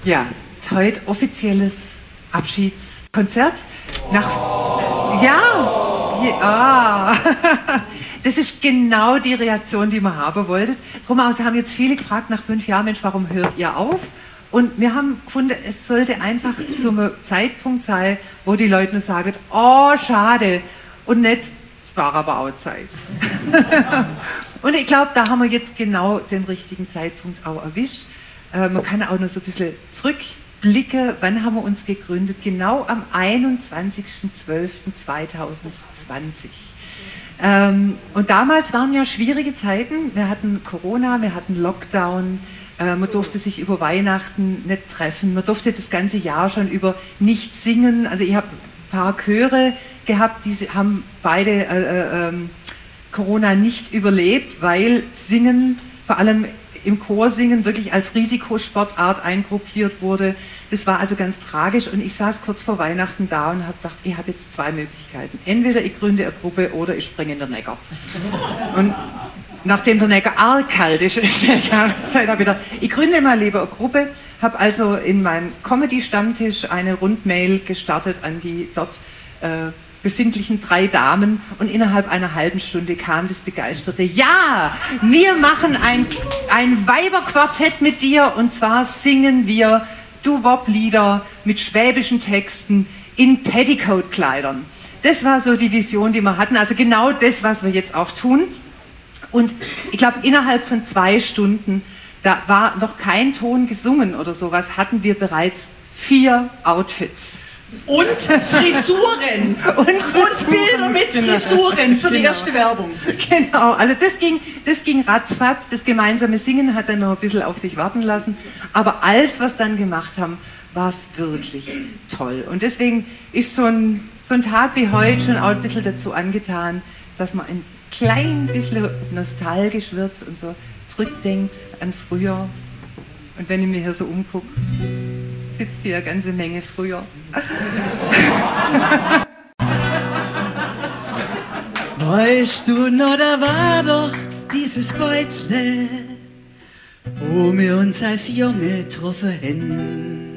Ja, heute offizielles Abschiedskonzert. Das ist genau die Reaktion, die wir haben wollten. Drum aus haben jetzt viele gefragt nach 5 Jahren, Mensch, warum hört ihr auf? Und wir haben gefunden, es sollte einfach zum Zeitpunkt sein, wo die Leute nur sagen, oh, schade. Und nicht, es war aber auch Zeit. Und ich glaube, da haben wir jetzt genau den richtigen Zeitpunkt auch erwischt. Man kann auch noch so ein bisschen zurückblicken. Wann haben wir uns gegründet? Genau am 21.12.2020. Und damals waren ja schwierige Zeiten. Wir hatten Corona, wir hatten Lockdown. Man durfte sich über Weihnachten nicht treffen. Man durfte das ganze Jahr schon über nicht singen. Also ich habe ein paar Chöre gehabt, die haben beide Corona nicht überlebt, weil Singen, vor allem im Chor singen, wirklich als Risikosportart eingruppiert wurde. Das war also ganz tragisch und ich saß kurz vor Weihnachten da und habe gedacht, ich habe jetzt 2 Möglichkeiten. Entweder ich gründe eine Gruppe oder ich springe in den Neckar. Und nachdem der Neckar arg kalt ist, in der Jahreszeit habe ich gedacht, ich gründe mal lieber eine Gruppe, habe also in meinem Comedy-Stammtisch eine Rundmail gestartet an die dort befindlichen 3 Damen und innerhalb einer halben Stunde kam das begeisterte, ja, wir machen ein Weiberquartett mit dir und zwar singen wir Doo-Wop-Lieder mit schwäbischen Texten in Petticoat-Kleidern. Das war so die Vision, die wir hatten, also genau das, was wir jetzt auch tun. Und ich glaube, innerhalb von 2 Stunden, da war noch kein Ton gesungen oder sowas, hatten wir bereits 4 Outfits. Und Frisuren. Und Bilder mit Frisuren für die erste Werbung. Genau, also das ging ratzfatz. Das gemeinsame Singen hat dann noch ein bisschen auf sich warten lassen. Aber alles, was dann gemacht haben, war es wirklich toll. Und deswegen ist so ein Tag wie heute schon auch ein bisschen dazu angetan, dass man ein klein bisschen nostalgisch wird und so zurückdenkt an früher. Und wenn ich mir hier so umgucke, sitzt hier eine ganze Menge früher. Weißt du noch, da war doch dieses Beutzle, wo wir uns als Junge getroffen haben.